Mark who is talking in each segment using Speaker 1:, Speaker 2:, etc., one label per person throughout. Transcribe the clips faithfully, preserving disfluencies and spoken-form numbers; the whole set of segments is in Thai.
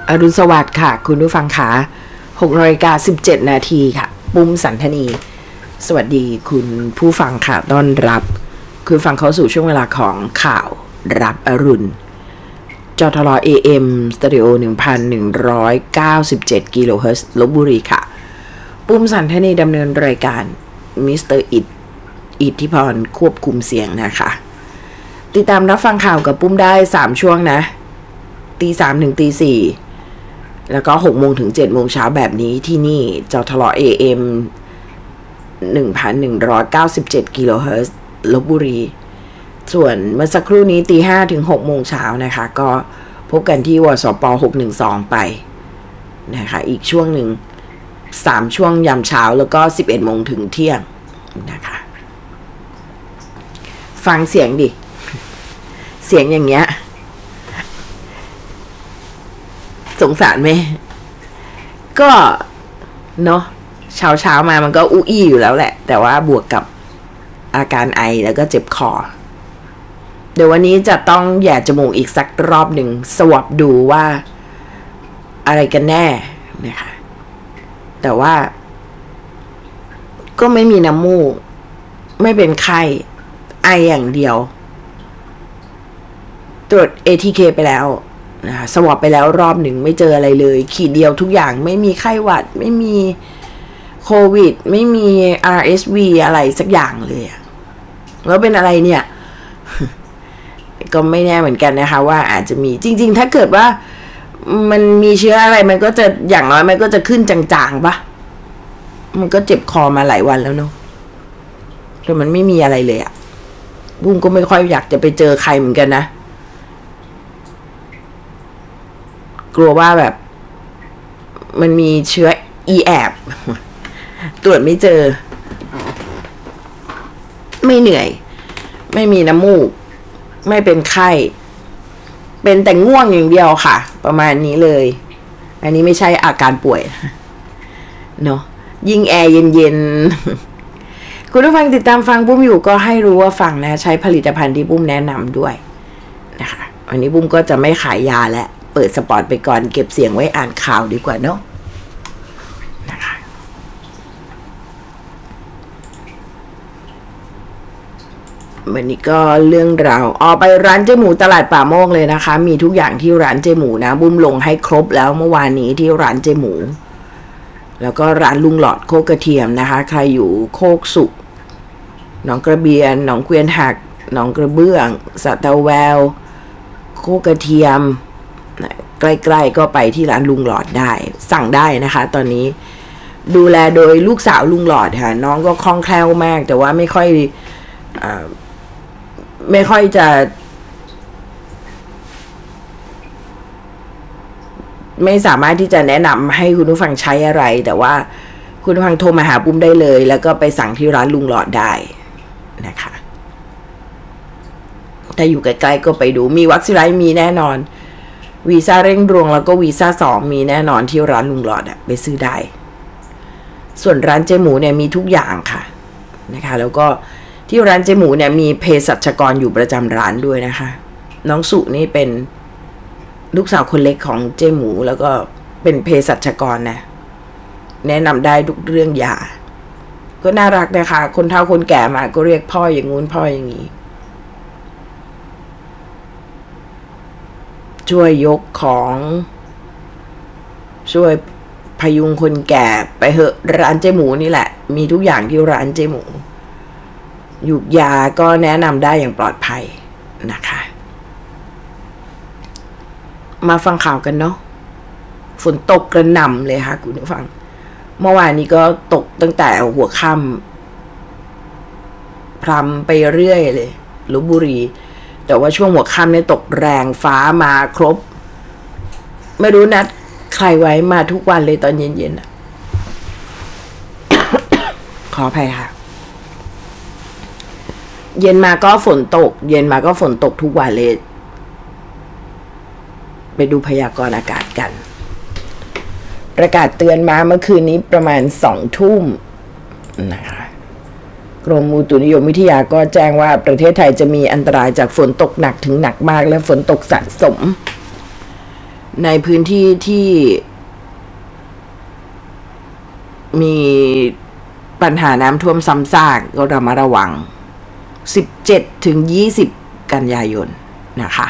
Speaker 1: อรุณสวัสดิ์ค่ะคุณผู้ฟังค่ะหกนาฬิกาสิบเจ็ดนาทีค่ะปุ้มสันทนีสวัสดีคุณผู้ฟังค่ะต้อนรับคุณฟังเข้าสู่ช่วงเวลาของข่าวรับอรุณจทร เอ เอ็ม สตูดิโอ หนึ่งพันหนึ่งร้อยเก้าสิบเจ็ด กิโลเฮิรตซ์ลพบุรีค่ะปุ้มสันทนีดำเนินรายการมิสเตอร์อิทอิทธิพรควบคุมเสียงนะคะติดตามรับฟังข่าวกับปุ้มได้สามช่วงนะตีสามถึงตีสี่แล้วก็หกโมงถึงเจ็ดโมงเช้าแบบนี้ที่นี่จทร เอ เอ็ม หนึ่งพันหนึ่งร้อยเก้าสิบเจ็ด กิโลเฮิรตซ์ลพบุรีส่วนเมื่อสักครู่นี้ตีห้าถึงหกโมงเช้านะคะก็พบกันที่วสปหกหนึ่งสองไปนะคะอีกช่วงหนึ่งสามช่วงยามเช้าแล้วก็สิบเอ็ดโมงถึงเที่ยงนะคะฟังเสียงดิเสียงอย่างเงี้ยสงสารไหมก็เนาะเช้าเช้ามามันก็อู้อี้อยู่แล้วแหละแต่ว่าบวกกับอาการไอแล้วก็เจ็บคอเดี๋ยววันนี้จะต้องแย่จมูกอีกสักรอบหนึ่งสวอปดูว่าอะไรกันแน่นะคะแต่ว่าก็ไม่มีน้ำมูกไม่เป็นไข้ไออย่างเดียวตรวจ เอ ที เค ไปแล้วนะคะสวอปไปแล้วรอบหนึ่งไม่เจออะไรเลยขีดเดียวทุกอย่างไม่มีไข้หวัดไม่มีโควิดไม่มี อาร์ เอส วี อะไรสักอย่างเลยแล้วเป็นอะไรเนี่ย ก็ไม่แน่เหมือนกันนะคะว่าอาจจะมีจริงๆถ้าเกิดว่ามันมีเชื้ออะไรมันก็จะอย่างน้อยมันก็จะขึ้นจางๆปะมันก็เจ็บคอมาหลายวันแล้วเนาะแต่มันไม่มีอะไรเลยอะบุ้มก็ไม่ค่อยอยากจะไปเจอใครเหมือนกันนะกลัวว่าแบบมันมีเชื้ออีแอบตรวจไม่เจอไม่เหนื่อยไม่มีน้ำมูกไม่เป็นไข้เป็นแต่ง่วงอย่างเดียวค่ะประมาณนี้เลยอันนี้ไม่ใช่อาการป่วยเนาะยิ่งแอร์เย็นๆคุณผู้ฟังติดตามฟังปุ้มอยู่ก็ให้รู้ว่าฟังนะใช้ผลิตภัณฑ์ที่ปุ้มแนะนำด้วยนะคะวันนี้ปุ้มก็จะไม่ขายยาและเปิดสปอตไปก่อนเก็บเสียงไว้อ่านข่าวดีกว่าเนาะนะคะวันนี้ก็เรื่องราวออกไปร้านเจ๊หมูตลาดป่าโมกเลยนะคะมีทุกอย่างที่ร้านเจ๊หมูนะบุ้มลงให้ครบแล้วเมื่อวานนี้ที่ร้านเจ๊หมูแล้วก็ร้านลุงหลอดโคกกระเทียมนะคะใครอยู่โคกสุกหนองกระเบียนหนองเกวียนหักหนองกระเบื้องสะเตาแววโคกกระเทียมใกล้ๆก็ไปที่ร้านลุงหลอดได้สั่งได้นะคะตอนนี้ดูแลโดยลูกสาวลุงหลอดค่ะน้องก็คล่องแคล่วมากแต่ว่าไม่ค่อยอ่าไม่ค่อยจะไม่สามารถที่จะแนะนำให้คุณผู้ฟังใช้อะไรแต่ว่าคุณผู้ฟังโทรมาหาปุ้มได้เลยแล้วก็ไปสั่งที่ร้านลุงหลอดได้นะคะถ้าอยู่ใกล้ๆก็ไปดูมีวัคซีนมีแน่นอนวีซ่าเร่งด่วนแล้วก็วีซ่าสองมีแน่นอนที่ร้านลุงหลอดอะไปซื้อได้ส่วนร้านเจ๊หมูเนี่ยมีทุกอย่างค่ะนะคะแล้วก็ที่ร้านเจ๊หมูเนี่ยมีเภสัชกรอยู่ประจำร้านด้วยนะคะน้องสุนี่เป็นลูกสาวคนเล็กของเจ๊หมูแล้วก็เป็นเภสัชกรนะแนะนำได้ทุกเรื่องยาก็น่ารักนะคะคนเฒ่าคนแก่มาก็เรียกพ่ออย่างงู้นพ่ออย่างนี้ช่วยยกของช่วยพยุงคนแก่ไปเหอะร้านเจ๊หมูนี่แหละมีทุกอย่างที่ร้านเจ๊หมูหยุกยาก็แนะนำได้อย่างปลอดภัยนะคะมาฟังข่าวกันเนาะฝนตกกระหน่ำเลยค่ะคุณผู้ฟังเมื่อวานนี้ก็ตกตั้งแต่หัวค่ำพรำไปเรื่อยเลยลพบุรีแต่ว่าช่วงหัวค่ำเนี่ยตกแรงฟ้ามาครบไม่รู้นัดใครไว้มาทุกวันเลยตอนเย็นๆอ่ะ ขออภัยค่ะเย็นมาก็ฝนตกเย็นมาก็ฝนตกทุกวันเลยไปดูพยากรณ์อากาศกันประกาศเตือนมาเมื่อคืนนี้ประมาณสองทุ่มนะคะกรมอุตุนิยมวิทยาก็แจ้งว่าประเทศไทยจะมีอันตรายจากฝนตกหนักถึงหนักมากและฝนตกสะสมในพื้นที่ที่มีปัญหาน้ำท่วมซ้ำซากก็ระมัดระวังสิบเจ็ดถึงยี่สิบกันยายนนะคะ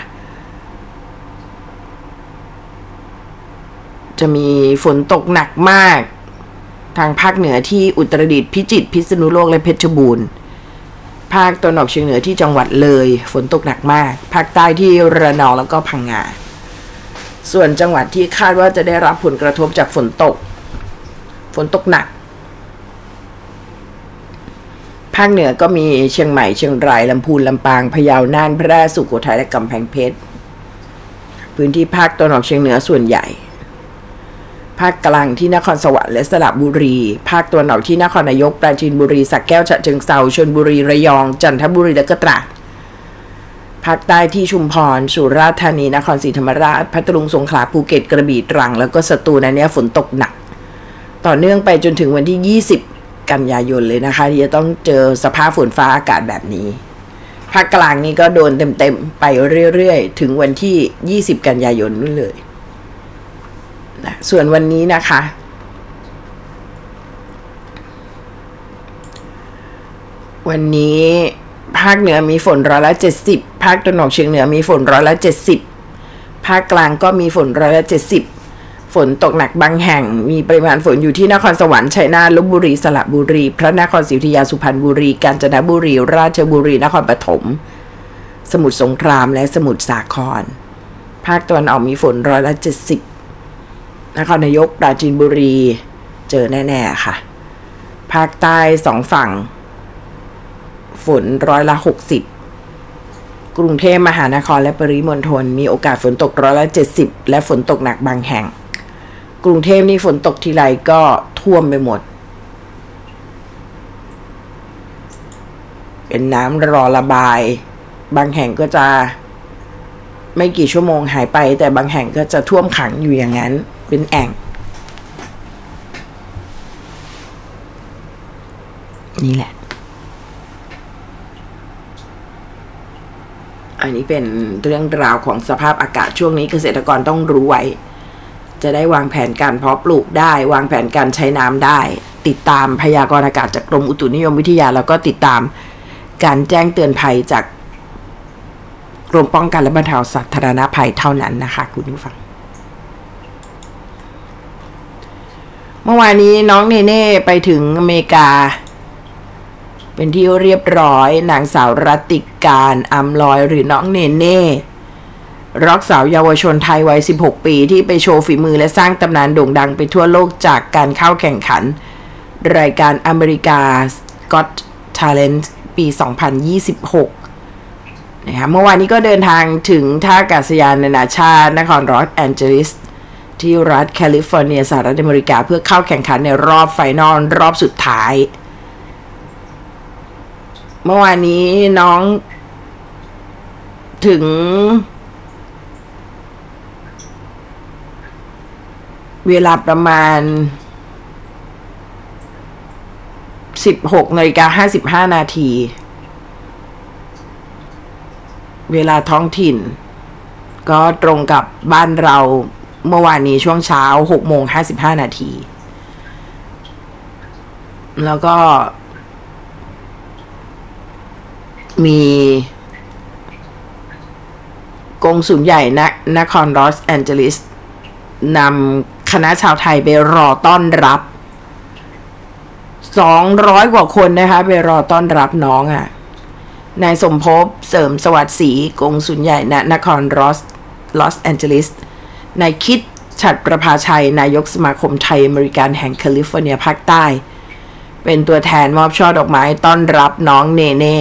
Speaker 1: จะมีฝนตกหนักมากทางภาคเหนือที่อุตรดิตถ์พิจิตรพิษณุโลกและเพชรบูรณ์ภาคตะวันออกเฉียงเหนือที่จังหวัดเลยฝนตกหนักมากภาคใต้ที่ระนองแล้วก็พังงาส่วนจังหวัดที่คาดว่าจะได้รับผลกระทบจากฝนตกฝนตกหนักภาคเหนือก็มีเชียงใหม่เชียงรายลำพูนลำปางพะเยาน่านแพร่สุโขทัยและกำแพงเพชรพื้นที่ภาคตะวันออกเฉียงเหนือส่วนใหญ่ภาคกลางที่นครสวรรค์และสระบุรีภาคตะวันออกที่นครนายกปราจีนบุรีสระแก้วฉะเชิงเทราชลบุรีระยองจันทบุรีและก็ตราดภาคใต้ที่ชุมพรสุราษฎร์ธานีนครศรีธรรมราชพัทลุงสงขลาภูเก็ตกระบี่ตรังแล้วก็สตูลนั้นเนี่ยฝนตกหนักต่อเนื่องไปจนถึงวันที่ยี่สิบกันยายนเลยนะคะที่จะต้องเจอสภาพฝนฟ้าอากาศแบบนี้ภาคกลางนี่ก็โดนเต็มๆไปเรื่อยๆถึงวันที่ยี่สิบกันยายนนู่นเลยนะส่วนวันนี้นะคะวันนี้ภาคเหนือมีฝนร้อยละเจ็ดสิบภาคตะวันออกเฉียงเหนือมีฝนร้อยละเจ็ดสิบภาคกลางก็มีฝนร้อยละเจ็ดสิบฝนตกหนักบางแห่งมีปริมาณฝนอยู่ที่นครสวรรค์ชัยนาทลพบุรีสระบุรีพระนครศรีอยุธยาสุพรรณบุรีกาญจนบุรีราชบุรีนครปฐมสมุทรสงครามและสมุทรสาครภาคตะวันออกมีฝนร้อยละเจ็ดสิบนครนายกปราจีนบุรีเจอแน่ๆค่ะภาคใต้สองฝั่งฝนร้อยละหกสิบกรุงเทพมหานครและปริมณฑลมีโอกาสฝนตกร้อยละเจ็ดสิบและฝนตกหนักบางแห่งกรุงเทพนี่ฝนตกทีไรก็ท่วมไปหมดเป็นน้ำรอระบายบางแห่งก็จะไม่กี่ชั่วโมงหายไปแต่บางแห่งก็จะท่วมขังอยู่อย่างนั้นเป็นแอ่งนี่แหละอันนี้เป็นเรื่องราวของสภาพอากาศช่วงนี้เกษตรกรต้องรู้ไว้จะได้วางแผนการเพาะปลูกได้วางแผนการใช้น้ำได้ติดตามพยากรณ์อากาศจากกรมอุตุนิยมวิทยาแล้วก็ติดตามการแจ้งเตือนภัยจากกรมป้องกันและบรรเทาสาธารณภัยเท่านั้นนะคะคุณผู้ฟังเมื่อวานนี้น้องเนเน่ไปถึงอเมริกาเป็นที่เรียบร้อยนางสาวรัตติการอำลอยหรือน้องเนเน่ร็อกสาวเยาวชนไทยวัยสิบหกปีที่ไปโชว์ฝีมือและสร้างตำนานโด่งดังไปทั่วโลกจากการเข้าแข่งขันรายการอเมริกา Got Talent ปี สองพันยี่สิบหกนะคะเมื่อวานนี้ก็เดินทางถึงท่าอากาศยานนานาชาตินครลอสแอนเจลิสที่รัฐแคลิฟอร์เนียสหรัฐอเมริกาเพื่อเข้าแข่งขันในรอบไฟนอลรอบสุดท้ายเมื่อวานนี้น้องถึงเวลาประมาณ สิบหกนาฬิกาห้าสิบห้านาทีเวลาท้องถิ่นก็ตรงกับบ้านเราเมื่อวานนี้ช่วงเช้า หกโมงห้าสิบห้านาทีแล้วก็มีกงสุลใหญ่ณนครลอสแอนเจลิสนำคณะชาวไทยไปรอต้อนรับสองร้อยกว่าคนนะคะไปรอต้อนรับน้องอ่ะนายสมภพเสริมสวัสดิ์ศรีกงสุลใหญ่ณนครลอสลอสแอนเจลิสนายคิดฉัตรประภาชัยนายกสมาคมไทยอเมริกันแห่งแคลิฟอร์เนียภาคใต้เป็นตัวแทนมอบช่อดอกไม้ต้อนรับน้องเนเน่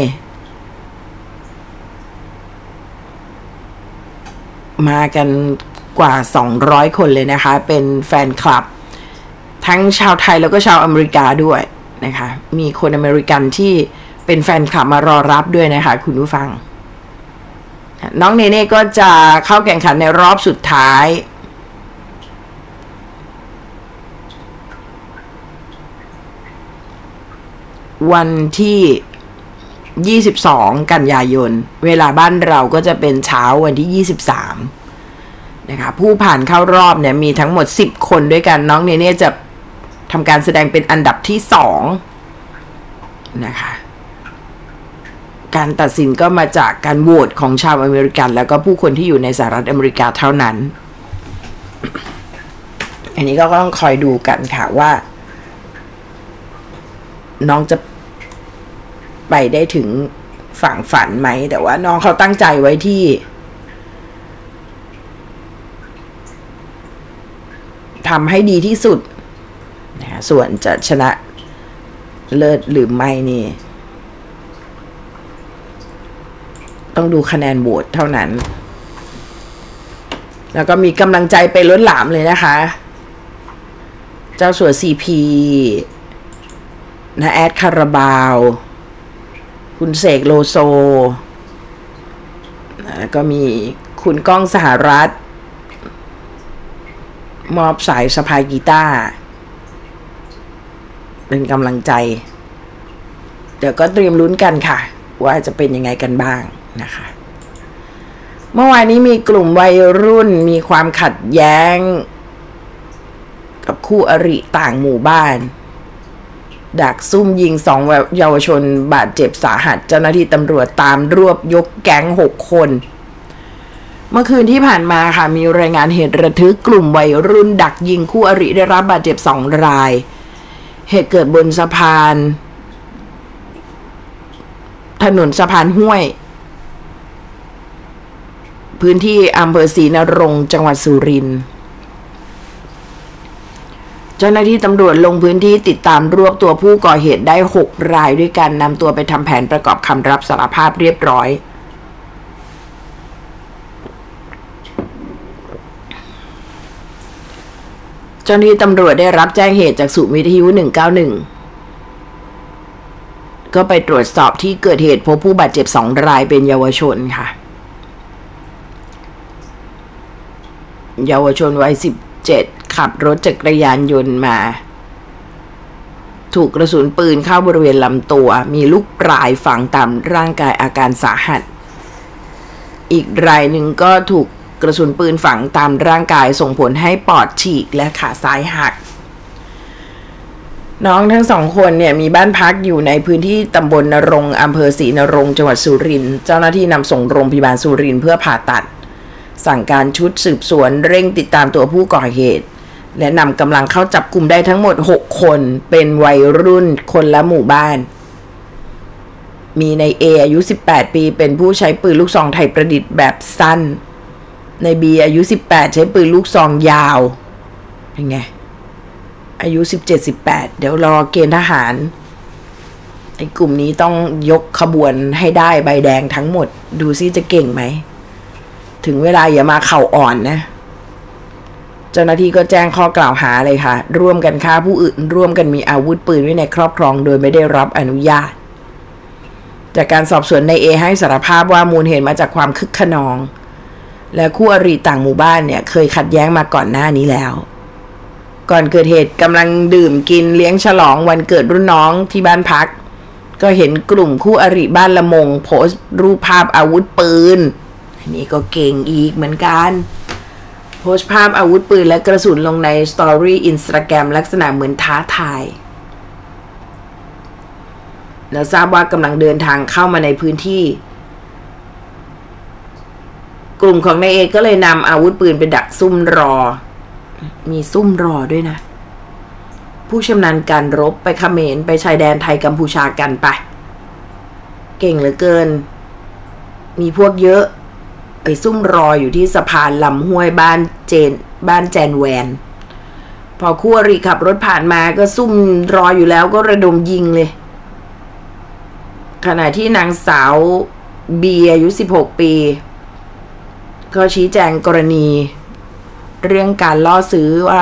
Speaker 1: มากันกว่าสองร้อยคนเลยนะคะเป็นแฟนคลับทั้งชาวไทยแล้วก็ชาวอเมริกาด้วยนะคะมีคนอเมริกันที่เป็นแฟนคลับมารอรับด้วยนะคะคุณผู้ฟังน้องเนเน่ก็จะเข้าแข่งขันในรอบสุดท้ายวันที่ยี่สิบสองกันยายนเวลาบ้านเราก็จะเป็นเช้าวันที่ยี่สิบสามนะคะผู้ผ่านเข้ารอบเนี่ยมีทั้งหมดสิบคนด้วยกันน้องเนเน่จะทำการแสดงเป็นอันดับที่สองนะคะการตัดสินก็มาจากการโหวตของชาวอเมริกันแล้วก็ผู้คนที่อยู่ในสหรัฐอเมริกาเท่านั้นอันนี้ก็ต้องคอยดูกันค่ะว่าน้องจะไปได้ถึงฝั่งฝันไหมแต่ว่าน้องเขาตั้งใจไว้ที่ทำให้ดีที่สุดนะส่วนจะชนะเลิศหรือไม่นี่ต้องดูคะแนนโหวตเท่านั้นแล้วก็มีกำลังใจไปล้นหลามเลยนะคะเจ้าสัว ซี พี นะแอดคาราบาวคุณเสกโลโซแล้วก็มีคุณก้องสหรัฐมอบสายสะพายกีตาร์เป็นกำลังใจเดี๋ยวก็เตรียมลุ้นกันค่ะว่าจะเป็นยังไงกันบ้างนะคะเมื่อวานนี้มีกลุ่มวัยรุ่นมีความขัดแย้งกับคู่อริต่างหมู่บ้านดักซุ่มยิงสองเยาวชนบาดเจ็บสาหัสเจ้าหน้าที่ตำรวจตามรวบยกแก๊งหกคนเมื่อคืนที่ผ่านมาค่ะมีรายงานเหตุระทึกกลุ่มวัยรุ่นดักยิงคู่อริได้รับบาดเจ็บสองรายเหตุเกิดบนสะพานถนนสะพานห้วยพื้นที่อำเภอศรีนรงค์จังหวัดสุรินทร์เจ้าหน้าที่ตำรวจลงพื้นที่ติดตามรวบตัวผู้ก่อเหตุได้หกรายด้วยกันนำตัวไปทำแผนประกอบคำรับสารภาพเรียบร้อยเจ้าหน้าที่ตำรวจได้รับแจ้งเหตุจากศูนย์วิทยุหนึ่งเก้าหนึ่งก็ไปตรวจสอบที่เกิดเหตุพบผู้บาดเจ็บสองรายเป็นเยาวชนค่ะเยาวชนวัยสิบเจ็ดขับรถจักรยานยนต์มาถูกกระสุนปืนเข้าบริเวณลำตัวมีลูกปลายฝังตามร่างกายอาการสาหัสอีกรายหนึ่งก็ถูกกระสุนปืนฝังตามร่างกายส่งผลให้ปอดฉีกและขาซ้ายหักน้องทั้งสองคนเนี่ยมีบ้านพักอยู่ในพื้นที่ตำบลนรงค์อำเภอศรีนรงค์จังหวัดสุรินทร์เจ้าหน้าที่นำส่งโรงพยาบาลสุรินทร์เพื่อผ่าตัดสั่งการชุดสืบสวนเร่งติดตามตัวผู้ก่อเหตุและนำกำลังเข้าจับกลุ่มได้ทั้งหมดหกคนเป็นวัยรุ่นคนละหมู่บ้านมีใน A อายุสิบแปดปีเป็นผู้ใช้ปืนลูกซองไทยประดิษฐ์แบบสั้นใน B อายุสิบแปดใช้ปืนลูกซองยาวเป็นไงอายุสิบเจ็ด สิบแปดเดี๋ยวรอเกณฑ์ทหารไอ้กลุ่มนี้ต้องยกขบวนให้ได้ใบแดงทั้งหมดดูซิจะเก่งไหมถึงเวลาอย่ามาเข่าอ่อนนะเจ้าหน้าที่ก็แจ้งข้อกล่าวหาเลยค่ะร่วมกันฆ่าผู้อื่นร่วมกันมีอาวุธปืนไว้ในครอบครองโดยไม่ได้รับอนุญาตจากการสอบสวนนายเอให้สารภาพว่ามูลเหตุมาจากความคึกขนองและคู่อริต่างหมู่บ้านเนี่ยเคยขัดแย้งมาก่อนหน้านี้แล้วก่อนเกิดเหตุกำลังดื่มกินเลี้ยงฉลองวันเกิดรุ่นน้องที่บ้านพักก็เห็นกลุ่มคู่อริบ้านละมงโพสต์รูปภาพอาวุธปืนอันนี้ก็เก่งอีกเหมือนกันโพสต์ภาพอาวุธปืนและกระสุนลงในสตอรี่อินสตาแกรมลักษณะเหมือนท้าทายแล้วทราบว่ากำลังเดินทางเข้ามาในพื้นที่กลุ่มของนายเอก็เลยนำอาวุธปืนไปดักซุ่มรอมีซุ่มรอด้วยนะผู้ชำนาญการรบไปเขมรไปชายแดนไทยกัมพูชากันไปเก่งเหลือเกินมีพวกเยอะไปซุ่มรออยู่ที่สะพานลำห้วยบ้านเจนบ้านแจนแวนพอคู่อริขับรถผ่านมาก็ซุ่มรออยู่แล้วก็ระดมยิงเลยขณะที่นางสาวบีอายุสิบหกปีก็ชี้แจงกรณีเรื่องการล่อซื้อว่า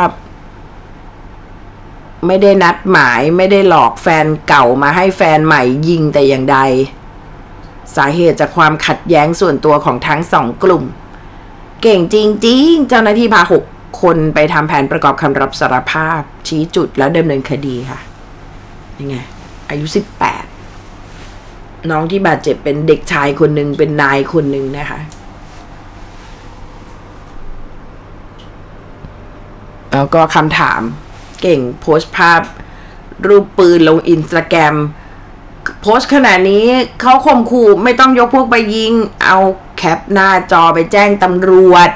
Speaker 1: ไม่ได้นัดหมายไม่ได้หลอกแฟนเก่ามาให้แฟนใหม่ยิงแต่อย่างใดสาเหตุจากความขัดแย้งส่วนตัวของทั้งสองกลุ่มเก่งจริงๆเจ้าหน้าที่พาหกคนไปทำแผนประกอบคำรับสารภาพชี้จุดแล้วดำเนินคดีค่ะยังไงอายุสิบแปดน้องที่บาดเจ็บเป็นเด็กชายคนหนึ่งเป็นนายคนหนึ่งนะคะแล้วก็คำถามเก่งโพสต์ภาพรูปปืนลงอินสตาแกรมโพสต์ขนาดนี้เขาข่มขู่ไม่ต้องยกพวกไปยิงเอาแคปหน้าจอไปแจ้งตำรวจ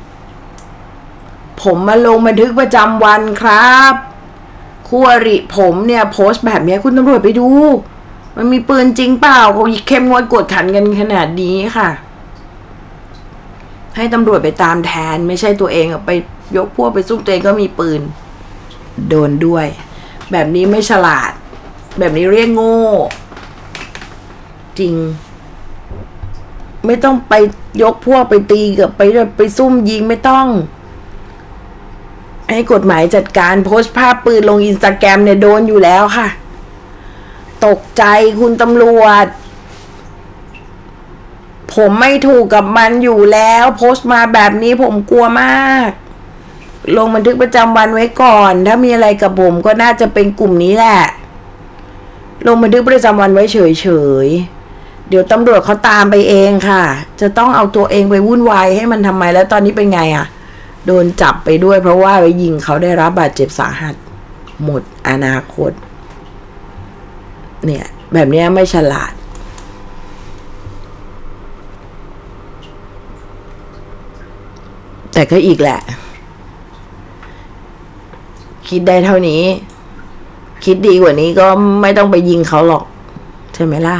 Speaker 1: ผมมาลงบันทึกประจำวันครับคู่อริผมเนี่ยโพสต์แบบนี้คุณตำรวจไปดูมันมีปืนจริงเปล่าเขาเข้มงวดกวดขันกันขนาดนี้ค่ะให้ตำรวจไปตามแทนไม่ใช่ตัวเองไปยกพวกไปซุ่มตัวเองก็มีปืนโดนด้วยแบบนี้ไม่ฉลาดแบบนี้เรียกโง่จริงไม่ต้องไปยกพวกไปตีกับไปไปซุ่มยิงไม่ต้องให้กฎหมายจัดการโพสต์ภาพปืนลงอินสตาแกรมเนี่ยโดนอยู่แล้วค่ะตกใจคุณตำรวจผมไม่ถูกกับมันอยู่แล้วโพสต์มาแบบนี้ผมกลัวมากลงบันทึกประจำวันไว้ก่อนถ้ามีอะไรกับผมก็น่าจะเป็นกลุ่มนี้แหละลงบันทึกประจำวันไว้เฉยๆเดี๋ยวตำรวจเขาตามไปเองค่ะจะต้องเอาตัวเองไปวุ่นวายให้มันทำไมแล้วตอนนี้เป็นไงอ่ะโดนจับไปด้วยเพราะว่าไปยิงเขาได้รับบาดเจ็บสาหัสหมดอนาคตเนี่ยแบบนี้ไม่ฉลาดแต่ก็อีกแหละคิดได้เท่านี้คิดดีกว่านี้ก็ไม่ต้องไปยิงเขาหรอกใช่ไหมล่ะ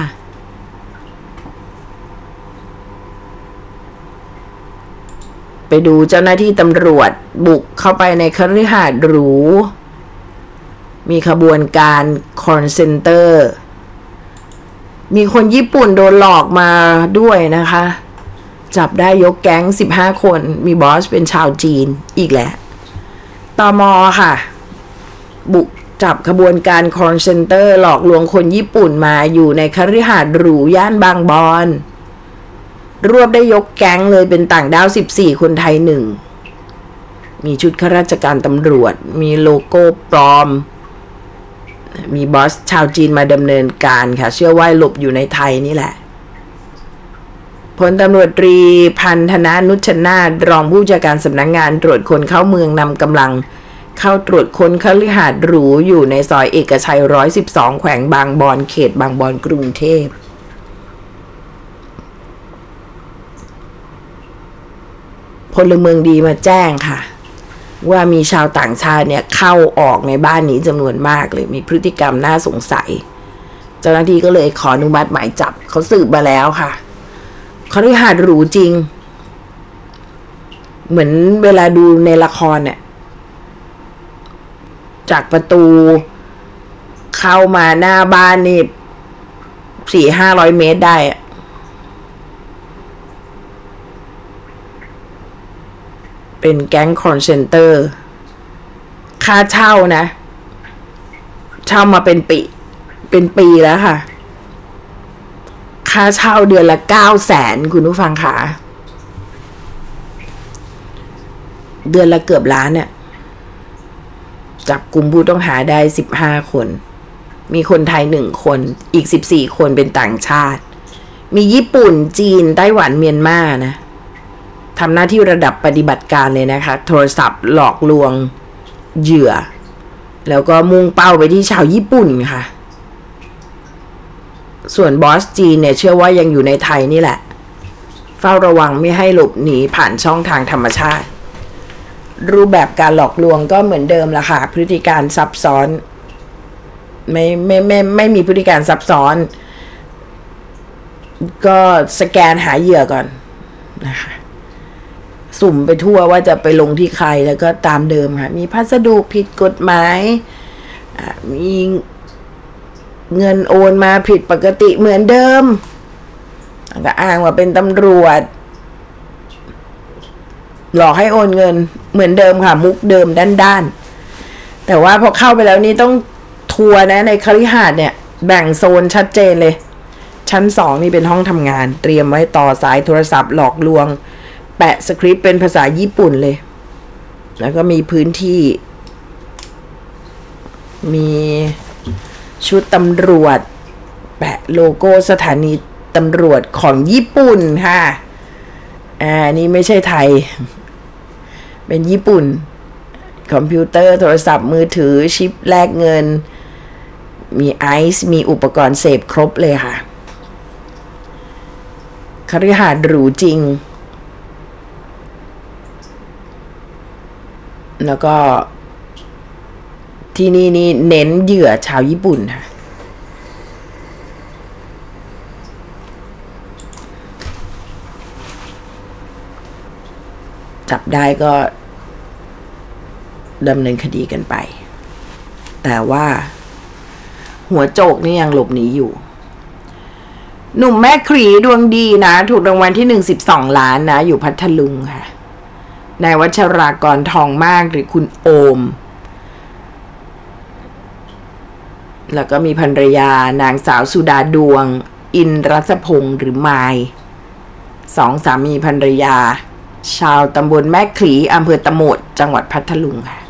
Speaker 1: ไปดูเจ้าหน้าที่ตำรวจบุกเข้าไปในคฤหาสน์หรูมีขบวนการคอนเซนเตอร์มีคนญี่ปุ่นโดนหลอกมาด้วยนะคะจับได้ยกแก๊งสิบห้าคนมีบอสเป็นชาวจีนอีกแหละตม.ค่ะบุกจับขบวนการคอนเซนเตอร์หลอกลวงคนญี่ปุ่นมาอยู่ในคฤหาสน์หรูย่านบางบอนรวบได้ยกแก๊งเลยเป็นต่างด้าวสิบสี่คนไทยหนึ่งมีชุดข้าราชการตำรวจมีโลโก้ปลอมมีบอสชาวจีนมาดำเนินการค่ะเชื่อว่าหลบอยู่ในไทยนี่แหละพลตำรวจตรีพันธนานุชนาถรองผู้จัดการสำนักงานตรวจคนเข้าเมืองนำกำลังเข้าตรวจค้นคฤหาสน์หรูอยู่ในซอยเอกชัยหนึ่งร้อยสิบสองแขวงบางบอนเขตบางบอนกรุงเทพพลเมืองดีมาแจ้งค่ะว่ามีชาวต่างชาติเนี่ยเข้าออกในบ้านนี้จำนวนมากเลยมีพฤติกรรมน่าสงสัยเจ้าหน้าที่ก็เลยขออนุมัติหมายจับเขาสืบมาแล้วค่ะคฤหาสน์หรูจริงเหมือนเวลาดูในละครเนี่ยจากประตูเข้ามาหน้าบ้านนี่สี่ห้าร้อยเมตรได้เป็นแก๊งคอนเซนเตอร์ค่าเช่านะเช่ามาเป็นปีเป็นปีแล้วค่ะค่าเช่าเดือนละเก้าแสนคุณผู้ฟังค่ะเดือนละเกือบล้านเนี่ยจับกลุ่มผู้ต้องหาได้สิบห้าคนมีคนไทยหนึ่งคนอีกสิบสี่คนเป็นต่างชาติมีญี่ปุ่นจีนไต้หวันเมียนมานะทำหน้าที่ระดับปฏิบัติการเลยนะคะโทรศัพท์หลอกลวงเหยื่อแล้วก็มุ่งเป้าไปที่ชาวญี่ปุ่นค่ะส่วนบอสจีนเนี่ยเชื่อว่ายังอยู่ในไทยนี่แหละเฝ้าระวังไม่ให้หลบหนีผ่านช่องทางธรรมชาติรูปแบบการหลอกลวงก็เหมือนเดิมละค่ะพฤติการซับซ้อนไม่ไม่ไม่ไม่มีพฤติการซับซ้อนก็สแกนหาเหยื่อก่อนนะคะสุ่มไปทั่วว่าจะไปลงที่ใครแล้วก็ตามเดิมค่ะมีพัสดุผิดกฎหมายมีเงินโอนมาผิดปกติเหมือนเดิมก็อ้างว่าเป็นตำรวจหลอกให้โอนเงินเหมือนเดิมค่ะมุกเดิมด้านๆแต่ว่าพอเข้าไปแล้วนี่ต้องทัวร์นะในคฤหาสน์เนี่ยแบ่งโซนชัดเจนเลยชั้นสองนี่เป็นห้องทำงานเตรียมไว้ต่อสายโทรศัพท์หลอกลวงแปะสคริปต์เป็นภาษาญี่ปุ่นเลยแล้วก็มีพื้นที่มีชุดตำรวจแปะโลโก้สถานีตำรวจของญี่ปุ่นค่ะอ่านี่ไม่ใช่ไทยเป็นญี่ปุ่นคอมพิวเตอร์โทรศัพท์มือถือชิปแลกเงินมีไอซ์มีอุปกรณ์เสพครบเลยค่ะคฤหาสน์หรูจริงแล้วก็ที่นี่นี่เน้นเหยื่อชาวญี่ปุ่นค่ะจับได้ก็ดำเนินคดีกันไปแต่ว่าหัวโจกนี่ยังหลบหนีอยู่หนุ่มแม่ครีดวงดีนะถูกรางวัลที่หนึ่งสิบสองล้านนะอยู่พัทลุงค่ะนายวัชรากรทองมากหรือคุณโอมแล้วก็มีภรรยานางสาวสุดาดวงอินรัศพงศ์หรือไมล์สองสามีภรรยาชาวตำบลแม่ครีอำเภอตะโหมดจังหวัดพัทลุงค่ะ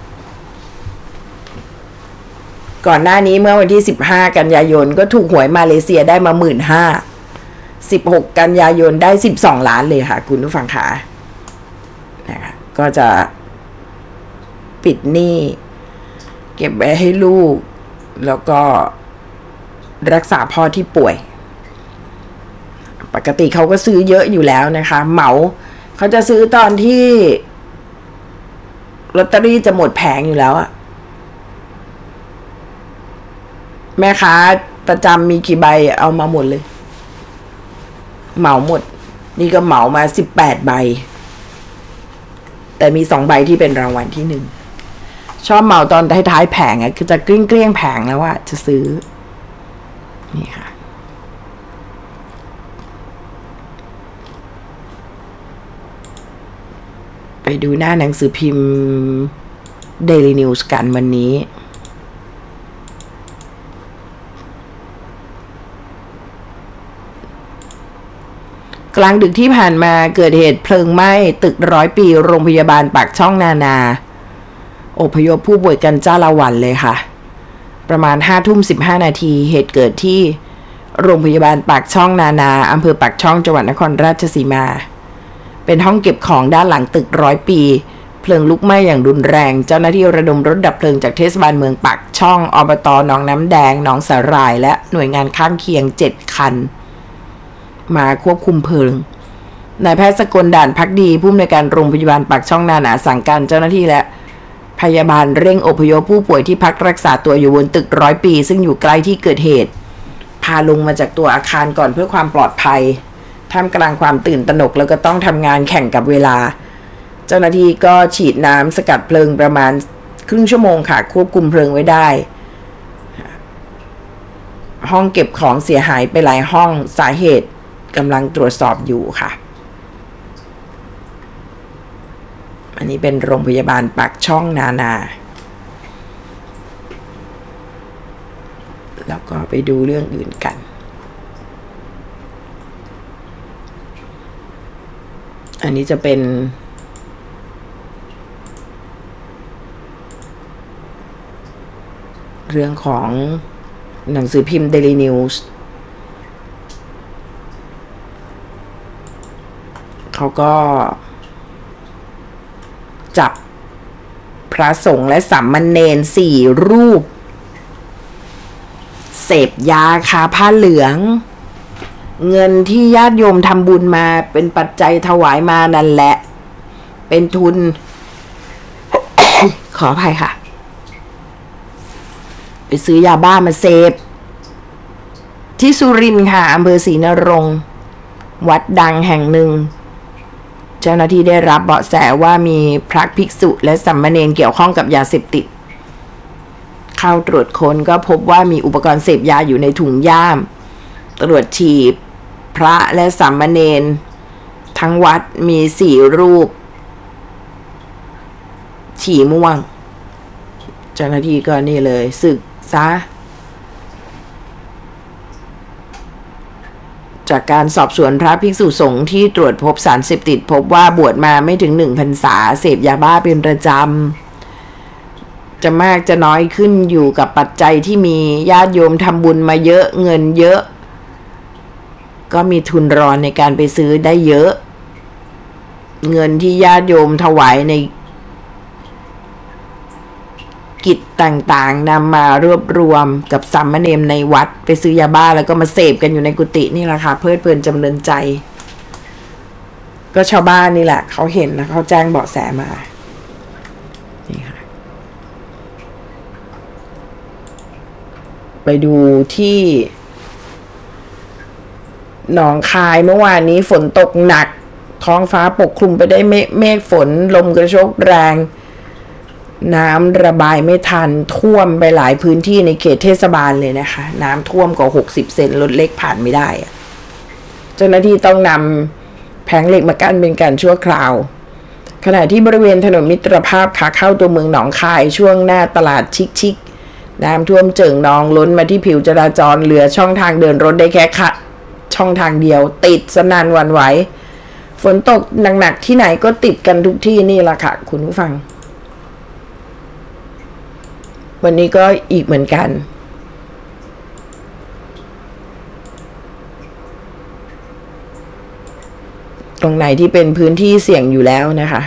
Speaker 1: ก่อนหน้านี้เมื่อวันที่สิบห้ากันยายนก็ถูกหวยมาเลเซียได้มา หนึ่งหมื่นห้าพัน สิบหกกันยายนได้สิบสองล้านเลยค่ะคุณผู้ฟังค่ะนะคะก็จะปิดหนี้เก็บไว้ให้ลูกแล้วก็รักษาพ่อที่ป่วยปกติเขาก็ซื้อเยอะอยู่แล้วนะคะเหมาเขาจะซื้อตอนที่ลอตเตอรี่จะหมดแผงอยู่แล้วอะแม่ค้าประจำมีกี่ใบเอามาหมดเลยเหมาหมดนี่ก็เหมามาสิบแปดใบแต่มีสองใบที่เป็นรางวัลที่หนึ่งชอบเหมาตอนท้ายๆแผงอะคือจะเกลี้ยงเกลี้ยงแผงแล้วว่าจะซื้อนี่ค่ะไปดูหน้าหนังสือพิมพ์ Daily News กันวันนี้กลางดึกที่ผ่านมาเกิดเหตุเพลิงไหม้ตึกร้อยปีโรงพยาบาลปากช่องนานาอพยพผู้ป่วยกันจ้าละวันเลยค่ะประมาณห้าทุ่มสิบห้านาทีเหตุเกิดที่โรงพยาบาลปากช่องนานาอำเภอปากช่องจังหวัดนครราชสีมาเป็นห้องเก็บของด้านหลังตึกร้อยปีเพลิงลุกไหม้อย่างรุนแรงเจ้าหน้าที่ระดมรถดับเพลิงจากเทศบาลเมืองปากช่องอบต.หนองน้ำแดงหนองสาหร่ายและหน่วยงานข้างเคียงเจ็ดคันมาควบคุมเพลิงนายแพทย์สกลด่านภักดีผู้อำนวยการโรงพยาบาลปากช่องนานาสั่งการเจ้าหน้าที่และพยาบาลเร่งอพยพผู้ป่วยที่พักรักษาตัวอยู่บนตึกร้อยปีซึ่งอยู่ใกล้ที่เกิดเหตุพาลงมาจากตัวอาคารก่อนเพื่อความปลอดภัยท่ามกลางความตื่นตระหนกแล้วก็ต้องทำงานแข่งกับเวลาเจ้าหน้าที่ก็ฉีดน้ำสกัดเพลิงประมาณครึ่งชั่วโมงค่ะควบคุมเพลิงไว้ได้ห้องเก็บของเสียหายไปหลายห้องสาเหตุกำลังตรวจสอบอยู่ค่ะอันนี้เป็นโรงพยาบาลปากช่องนานาแล้วก็ไปดูเรื่องอื่นกันอันนี้จะเป็นเรื่องของหนังสือพิมพ์ Daily News เขาก็จับพระสงฆ์และสามเณรสี่รูปเสพยาคาผ้าเหลืองเงินที่ญาติโยมทำบุญมาเป็นปัจจัยถวายมานั่นแหละเป็นทุน ขออภัยค่ะไปซื้อยาบ้ามาเสพที่สุรินทร์ค่ะอำเภอศรีนรงค์วัดดังแห่งหนึ่งเจ้าหน้าที่ได้รับเบาะแสว่ามีพระภิกษุและสามเณรเกี่ยวข้องกับยาเสพติดเข้าตรวจค้นก็พบว่ามีอุปกรณ์เสพยาอยู่ในถุงย่ามตรวจฉี่พระและสามเณรทั้งวัดมีสี่รูปฉี่ม่วงเจ้าหน้าที่ก็นี่เลยสึกซะจากการสอบสวนพระภิกษุสงฆ์ที่ตรวจพบสารเสพติดพบว่าบวชมาไม่ถึงหนึ่งพรรษาเสพยาบ้าเป็นประจำจะมากจะน้อยขึ้นอยู่กับปัจจัยที่มีญาติโยมทำบุญมาเยอะเงินเยอะก็มีทุนรอนในการไปซื้อได้เยอะเงินที่ญาติโยมถวายในกิจต่างๆนำมารวบรวมกับสามเณรในวัดไปซื้อยาบ้าแล้วก็มาเสพกันอยู่ในกุฏินี่แหละค่ะเพลิดเพลินจำเริญใจก็ชาวบ้านนี่แหละเขาเห็นนะเขาแจ้งเบาะแสมานี่ค่ะไปดูที่หนองคายเมื่อวานนี้ฝนตกหนักท้องฟ้าปกคลุมไปได้วยเมฆฝนลมกระโชกแรงน้ำระบายไม่ทันท่วมไปหลายพื้นที่ในเขตเทศบาลเลยนะคะน้ำท่วมกว่าหกสิบเซนรถเล็กผ่านไม่ได้เจ้าหน้าที่ต้องนำแผงเหล็กมากั้นเป็นการชั่วคราวขณะที่บริเวณถนนมิตรภาพขาเข้าตัวเมืองหนองคายช่วงหน้าตลาดชิคๆน้ำท่วมเจิ่งนองล้นมาที่ผิวจราจรเหลือช่องทางเดินรถได้แค่ค่ะช่องทางเดียวติดสนั่นหวั่นไหวฝนตกหนักๆที่ไหนก็ติดกันทุกที่นี่แหละค่ะคุณผู้ฟังวันนี้ก็อีกเหมือนกันตรงไหนที่เป็นพื้นที่เสี่ยงอยู่แล้วนะคะ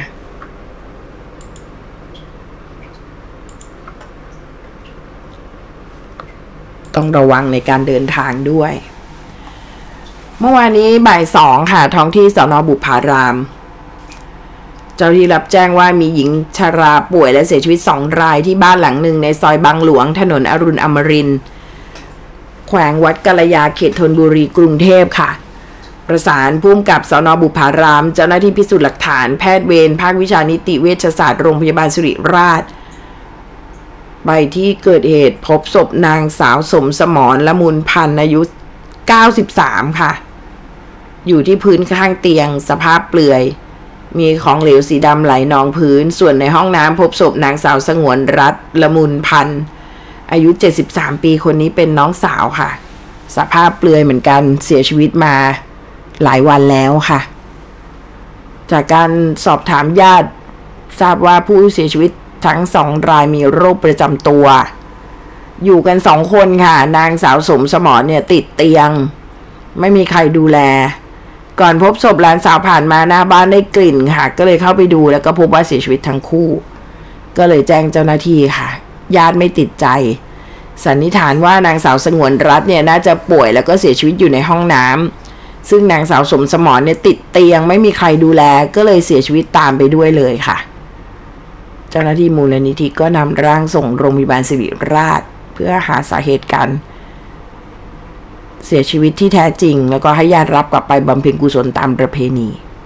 Speaker 1: ต้องระวังในการเดินทางด้วยเมื่อวานนี้บ่ายสองค่ะท้องที่สน.บุพารามเจ้าที่รับแจ้งว่ามีหญิงชราป่วยและเสียชีวิตสองรายที่บ้านหลังหนึ่งในซอยบางหลวงถนนอรุณอมรินทร์แขวงวัดกัลยาเขตธนบุรีกรุงเทพค่ะประสานผู้กำกับสน.บุพารามเจ้าหน้าที่พิสูจน์หลักฐานแพทย์เวรภาควิชานิติเวชศาสตร์โรงพยาบาลสิริราชไปที่เกิดเหตุพบศพนางสาวสมสมรละมุนพันธ์อายุเก้าสิบสามค่ะอยู่ที่พื้นข้างเตียงสภาพเปลือยมีของเหลวสีดำไหลนองพื้นส่วนในห้องน้ำพบศพนางสาวสงวนรัตน์ละมุนพันธ์อายุเจ็ดสิบสามปีคนนี้เป็นน้องสาวค่ะสภาพเปลือยเหมือนกันเสียชีวิตมาหลายวันแล้วค่ะจากการสอบถามญาติทราบว่าผู้เสียชีวิตทั้งสองรายมีโรคประจำตัวอยู่กันสองคนค่ะนางสาวสมสมรเนี่ยติดเตียงไม่มีใครดูแลก่อนพบศพหลานสาวผ่านมาหน้าบ้านได้กลิ่นค่ะก็เลยเข้าไปดูแล้วก็พบว่าเสียชีวิตทั้งคู่ก็เลยแจ้งเจ้าหน้าที่ค่ะญาติไม่ติดใจสันนิษฐานว่านางสาวสงวนรัตน์เนี่ยน่าจะป่วยแล้วก็เสียชีวิตอยู่ในห้องน้ำซึ่งนางสาวสมสมรเนี่ยติดเตียงไม่มีใครดูแลก็เลยเสียชีวิตตามไปด้วยเลยค่ะเจ้าหน้าที่มูลนิธิก็นำร่างส่งโรงพยาบาลสิริราชเพื่อหาสาเหตุการเสียชีวิตที่แท้จริงแล้วก็ให้ญาติรับกลับไปบำเพ็ญกุศลตามประเพณี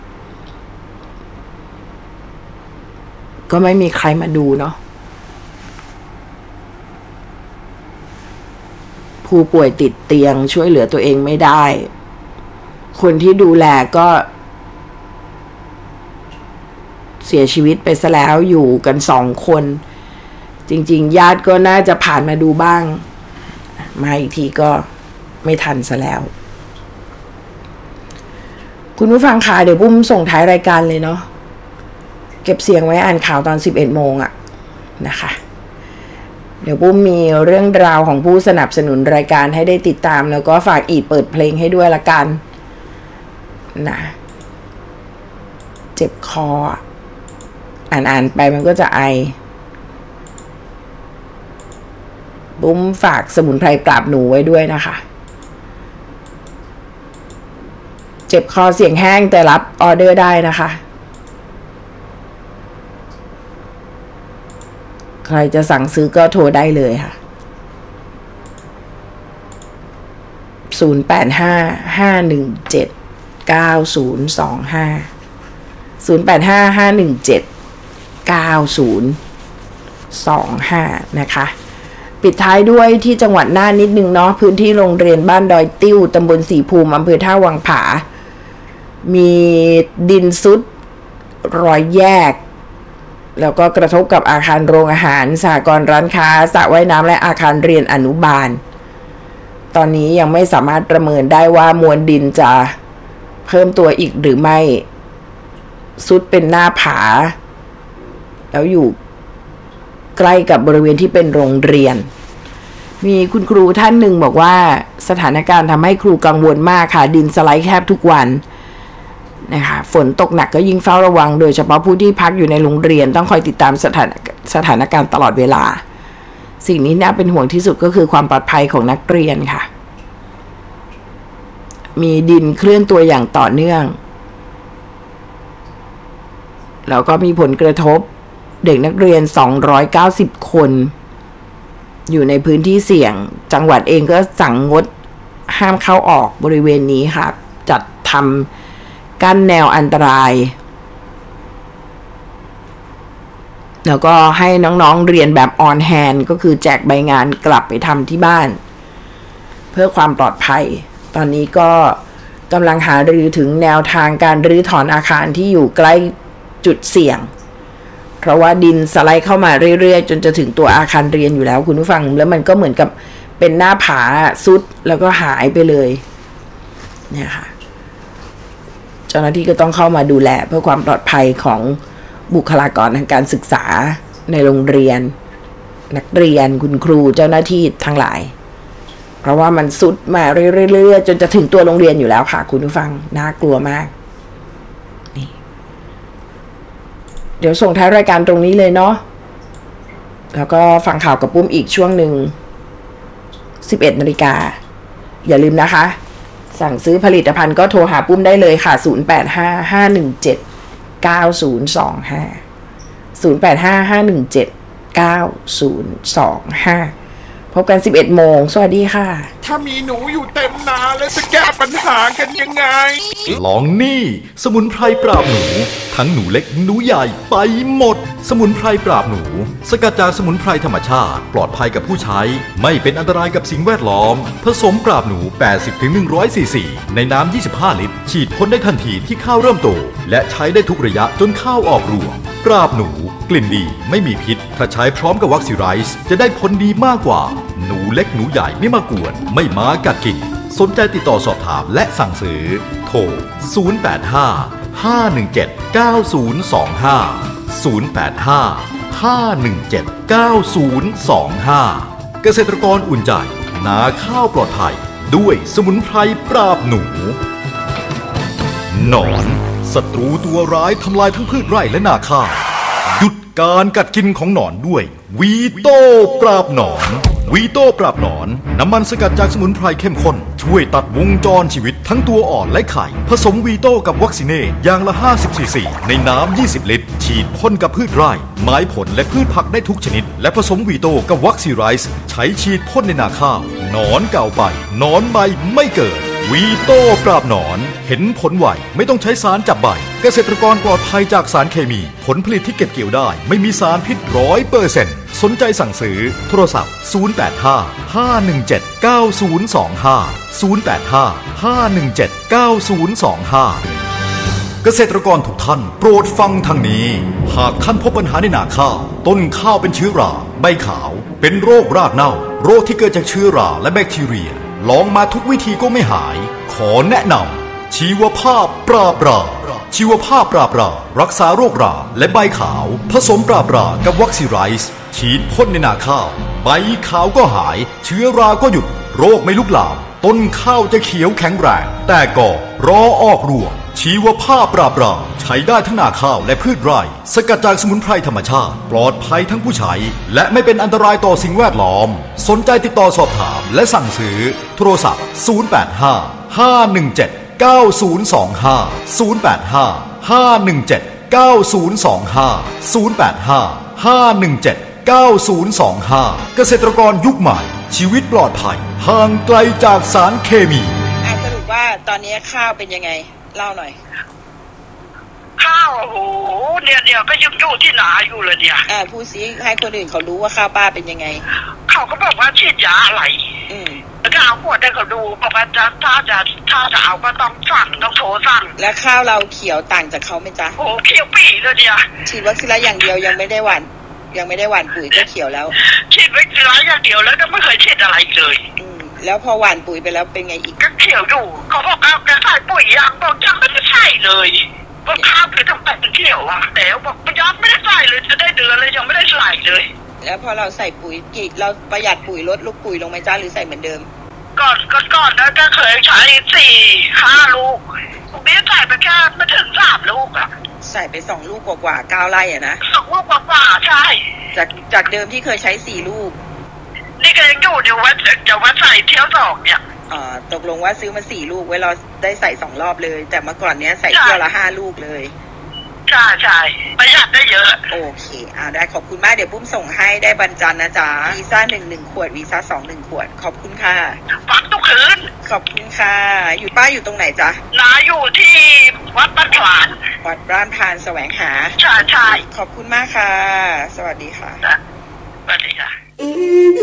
Speaker 1: ก็ไม่มีใครมาดูเนาะผู้ป่วยติดเตียงช่วยเหลือตัวเองไม่ได้คนที่ดูแลก็เสียชีวิตไปซะแล้วอยู่กันสองคนจริงๆญาติก็น่าจะผ่านมาดูบ้างมาอีกทีก็ไม่ทันซะแล้วคุณผู้ฟังค่ะเดี๋ยวปุ้มส่งท้ายรายการเลยเนาะเก็บเสียงไว้อ่านข่าวตอนสิบเอ็ดโมงอะนะคะเดี๋ยวปุ้มมีเรื่องราวของผู้สนับสนุนรายการให้ได้ติดตามแล้วก็ฝากอีดเปิดเพลงให้ด้วยละกันนะเจ็บคออ่านๆไปมันก็จะไอปุ้มฝากสมุนไพรปราบหนูไว้ด้วยนะคะเจ็บคอเสียงแห้งแต่รับออเดอร์ได้นะคะใครจะสั่งซื้อก็โทรได้เลยค่ะศูนย์ แปด ห้า ห้า หนึ่ง เจ็ด เก้า ศูนย์ สอง ห้า ศูนย์ แปด ห้า ห้า หนึ่ง เจ็ด เก้า ศูนย์ สอง ห้านะคะปิดท้ายด้วยที่จังหวัดน่านนิดนึงเนาะพื้นที่โรงเรียนบ้านดอยติ้วตำบลสีภูมิอำเภอท่าวังผามีดินซุดรอยแยกแล้วก็กระทบกับอาคารโรงอาหารสหกรณ์ร้านค้าสระว่ายน้ำและอาคารเรียนอนุบาลตอนนี้ยังไม่สามารถประเมินได้ว่ามวลดินจะเพิ่มตัวอีกหรือไม่ซุดเป็นหน้าผาแล้วอยู่ใกล้กับบริเวณที่เป็นโรงเรียนมีคุณครูท่านหนึ่งบอกว่าสถานการณ์ทำให้ครูกังวลมากค่ะดินสไลด์แทบทุกวันนะคะฝนตกหนักก็ยิ่งเฝ้าระวังโดยเฉพาะผู้ที่พักอยู่ในโรงเรียนต้องคอยติดตามสถานสถานการณ์ตลอดเวลาสิ่งนี้น่าเป็นห่วงที่สุดก็คือความปลอดภัยของนักเรียนค่ะมีดินเคลื่อนตัวอย่างต่อเนื่องแล้วก็มีผลกระทบเด็กนักเรียนสองร้อยเก้าสิบคนอยู่ในพื้นที่เสี่ยงจังหวัดเองก็สั่งงดห้ามเข้าออกบริเวณนี้ค่ะจัดทำกั้นแนวอันตรายแล้วก็ให้น้องๆเรียนแบบออนแฮนด์ก็คือแจกใบงานกลับไปทำที่บ้านเพื่อความปลอดภัยตอนนี้ก็กำลังหารือถึงแนวทางการรื้อถอนอาคารที่อยู่ใกล้จุดเสี่ยงเพราะว่าดินสไลด์เข้ามาเรื่อยๆจนจะถึงตัวอาคารเรียนอยู่แล้วคุณผู้ฟังแล้วมันก็เหมือนกับเป็นหน้าผาซุดแล้วก็หายไปเลยเนี่ยค่ะเจ้าหน้าที่ก็ต้องเข้ามาดูแลเพื่อความปลอดภัยของบุคลากรทางการศึกษาในโรงเรียนนักเรียนคุณครูเจ้าหน้าที่ทั้งหลายเพราะว่ามันซุดมาเรื่อยๆจนจะถึงตัวโรงเรียนอยู่แล้วค่ะคุณผู้ฟังน่ากลัวมากนี่เดี๋ยวส่งท้ายรายการตรงนี้เลยเนาะแล้วก็ฟังข่าวกับปุ้มอีกช่วงหนึ่งสิบเอ็ดนาฬิกาอย่าลืมนะคะสั่งซื้อผลิตภัณฑ์ก็โทรหาปุ้มได้เลยค่ะศูนย์แปดห้า ห้าหนึ่งเจ็ด เก้าศูนย์สองห้า ศูนย์แปดห้า ห้าหนึ่งเจ็ด เก้าศูนย์สองห้าพบกัน สิบเอ็ดโมงสวัสดีค่ะ
Speaker 2: ถ้ามีหนูอยู่เต็มนาแล้วจะแก้ปัญหากันยังไง
Speaker 3: ลองนี่สมุนไพรปราบหนูทั้งหนูเล็กหนูใหญ่ไปหมดสมุนไพรปราบหนูสกัดจากสมุนไพรธรรมชาติปลอดภัยกับผู้ใช้ไม่เป็นอันตรายกับสิ่งแวดล้อมผสมปราบหนู แปดสิบถึงหนึ่งร้อย ซีซีในน้ำยี่สิบห้าลิตรฉีดพ่นได้ทันทีที่ข้าวเริ่มโตและใช้ได้ทุกระยะจนข้าวออกรวงปราบหนูกลิ่นดีไม่มีพิษถ้าใช้พร้อมกับวัคซีไรส์จะได้ผลดีมากกว่าหนูเล็กหนูใหญ่ไม่มากวนไม่มากัดกินสนใจติดต่อสอบถามและสั่งซื้อโทรศูนย์ แปด ห้า ห้า หนึ่ง เจ็ด เก้าศูนย์สองห้า ศูนย์ แปด ห้า ห้า หนึ่ง เจ็ด เก้าศูนย์สองห้าเกษตรกรอุ่นใจนาข้าวปลอดภัยด้วยสมุนไพรปราบหนูหนอนศัตรูตัวร้ายทำลายทั้งพืชไร่และนาข้าวหยุดการกัดกินของหนอนด้วยวีโต้ปราบหนอนวีโต้ปราบหนอนน้ำมันสกัดจากสมุนไพรเข้มข้นช่วยตัดวงจรชีวิตทั้งตัวอ่อนและไข่ผสมวีโต้กับวัคซีเนตอย่างละห้าสิบซีซีในน้ำยี่สิบลิตรฉีดพ่นกับพืชไร่ไม้ผลและพืชผักได้ทุกชนิดและผสมวีโต้กับวัคซีไรส์ใช้ฉีดพ่นในนาข้าวหนอนเก่าไปหนอนใหม่ไม่เกิดวีโต้ปราบหนอนเห็นผลไวไม่ต้องใช้สารจับใบเกษตรกรปลอดภัยจากสารเคมีผลผลิตที่เก็บเกี่ยวได้ไม่มีสารพิษ ร้อยเปอร์เซ็นต์ สนใจสั่งซื้อโทรศัพท์ศูนย์ แปด ห้า ห้า หนึ่ง เจ็ด เก้าศูนย์สองห้า ศูนย์ แปด ห้า ห้า หนึ่ง เจ็ด เก้าศูนย์สองห้าเกษตรกรทุกท่านโปรดฟังทางนี้หากท่านพบปัญหาในนาข้าวต้นข้าวเป็นเชื้อราใบขาวเป็นโรครากเน่าโรคที่เกิดจากเชื้อราและแบคทีเรียลองมาทุกวิธีก็ไม่หายขอแนะนำชีวภาพปราบราชีวภาพปราบรารักษาโรคราและใบขาวผสมปราบรากับวัคซีไรส์ฉีดพ่นในนาข้าวใบขาวก็หายเชื้อราก็หยุดโรคไม่ลุกลามต้นข้าวจะเขียวแข็งแรงแต่ก็รอออกรวงชีวภาพปราบราใช้ได้ทั้งนาข้าวและพืชไร่สกัดจากสมุนไพรธรรมชาติปลอดภัยทั้งผู้ใช้และไม่เป็นอันตรายต่อสิ่งแวดล้อมสนใจติดต่อสอบถามและสั่งซื้อโทรศัพท์ศูนย์ แปด ห้า ห้า หนึ่ง เจ็ด เก้าศูนย์สองห้า ศูนย์ แปด ห้า ห้า หนึ่ง เจ็ด เก้าศูนย์สองห้า ศูนย์ แปด ห้า ห้า หนึ่ง เจ็ด เก้าศูนย์สองห้าเกษตรกรยุคใหม่ชีวิตปลอดภัยห่างไกลจากสารเคมี
Speaker 4: สรุปว่าตอนนี้ข้าวเป็นยังไงเล่าหน่อย
Speaker 5: ข้าวโอ้โหเดี๋ยวเดี๋ยวก็ยังอยู่ที่นาอยู่เลยเนี่ย
Speaker 4: อ่าพูดซิให้คนอื่นเขารู้ว่าข้าวป้าเป็นยังไง
Speaker 5: เขาก็บอกว่าฉีดยาอะไร
Speaker 4: อืม
Speaker 5: แล้วก็เอาขวดให้เขาดูบอกว่าจะถ้าจะถ้าจะเอาก็ต้องสั่งต้องโทรสั่ง
Speaker 4: แล้วข้าวเราเขียวต่างจากเขาไหมจ๊ะ
Speaker 5: โอ้เขียวปีเลยเนี่ย
Speaker 4: ฉีดวัคซีนอย่างเดียวยังไม่ได้หว่านยังไม่ได้หว่านปุ๋ยก็เขียวแล้ว
Speaker 5: ฉีดวัคซีนอย่างเดียวแล้วก็ไม่เคยฉีดอะไรเลย
Speaker 4: อืมแล้วพอหว่านปุ๋ยไปแล้วเป็นไงอีก
Speaker 5: ก็เขียวอยู่เขาบอกเอาแกใส่ปุ๋ยยังบอกยังไม่ได้ใส่เลยว่าข้าวคือทำแต่เป็นเขียวอ่ะแต่บอกไม่ยังไม่ได้ใส่เลยจะได้เดือนเลยยังไม่ได้ใส่เลย
Speaker 4: แล้วพอเราใส่ปุ๋ยกี่เราประหยัดปุ๋ยลดลูกปุ๋ยลงไหมจ้าหรือใส่เหมือนเดิม
Speaker 5: ก่อนก่อนก่อนนะก็เคยใช้สี่ห้าลูกนี้ใส่ไปแค่ไม่ถึงสามลูกอ่ะ
Speaker 4: ใส่ไปสองลูกกว่าๆเก้าไร่อ่ะนะ
Speaker 5: สองลูกกว่าๆใช่
Speaker 4: จากจากเดิมที่เคยใช้สี่ลูก
Speaker 5: นี่ก็ยังอยู่เดี๋ยวว่าจะว่าใส่เที่ยวสองเนี่ย
Speaker 4: อ่าตกลงว่าซื้อมาสี่ลูกไว้เราได้ใส่สองรอบเลย แต่เมื่อก่อนเนี้ยใส่เที่ยวละห้าลูกเลย
Speaker 5: ใช่ใช่ประหยัดได้เยอะ
Speaker 4: โอเคอ่าได้ขอบคุณมากเดี๋ยวปุ้มส่งให้ได้บรรจันนะจ๊ะวีซ่าหนึ่งหนึ่งขวดวีซ่าสองหนึ่งขวดขอบคุณค่ะ
Speaker 5: ฟังทุกคืน
Speaker 4: ขอบคุณค่ะอยู่ป้าอยู่ตรงไหนจ๊ะ
Speaker 5: น้าอยู่ที่วัดบ้านผาน
Speaker 4: วัดบ้านพานแสวงหา
Speaker 5: ใช่ใช่
Speaker 4: ขอบคุณมากค่ะสวัสดีค่ะ
Speaker 5: สวัสดีค่ะ